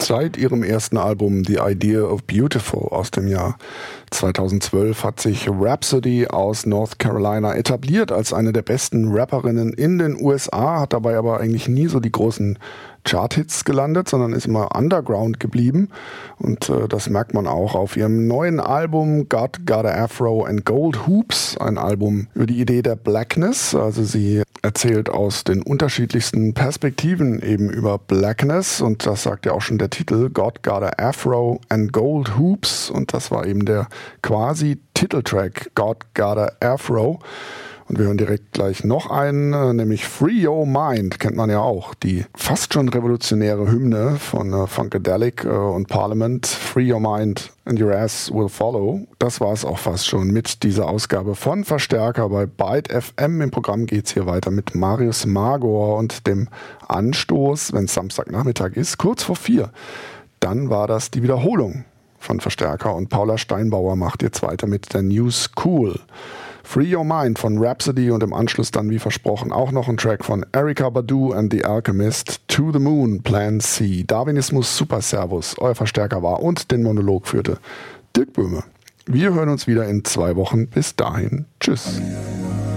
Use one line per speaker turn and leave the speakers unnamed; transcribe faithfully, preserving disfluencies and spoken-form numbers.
Seit ihrem ersten Album The Idea of Beautiful aus dem Jahr zweitausendzwölf hat sich Rhapsody aus North Carolina etabliert als eine der besten Rapperinnen in den U S A, hat dabei aber eigentlich nie so die großen Charthits gelandet, sondern ist immer Underground geblieben. Und äh, das merkt man auch auf ihrem neuen Album God Got a Afro and Gold Hoops, ein Album über die Idee der Blackness. Also sie erzählt aus den unterschiedlichsten Perspektiven eben über Blackness, und das sagt ja auch schon der Titel, God Got a Afro and Gold Hoops, und das war eben der quasi Titeltrack God Got a Afro. Und wir hören direkt gleich noch einen, nämlich Free Your Mind, kennt man ja auch, die fast schon revolutionäre Hymne von äh, Funkadelic äh, und Parliament. Free Your Mind and Your Ass Will Follow. Das war es auch fast schon mit dieser Ausgabe von Verstärker bei Byte F M. Im Programm geht's hier weiter mit Marius Magor und dem Anstoß, wenn es Samstagnachmittag ist, kurz vor vier. Dann war das die Wiederholung von Verstärker und Paula Steinbauer macht jetzt weiter mit der News Cool. Free Your Mind von Rhapsody und im Anschluss dann, wie versprochen, auch noch ein Track von Erykah Badu and the Alchemist, To the Moon, Plan C. Darwinismus Super Servus, euer Verstärker war und den Monolog führte Dirk Böhme. Wir hören uns wieder in zwei Wochen. Bis dahin, tschüss.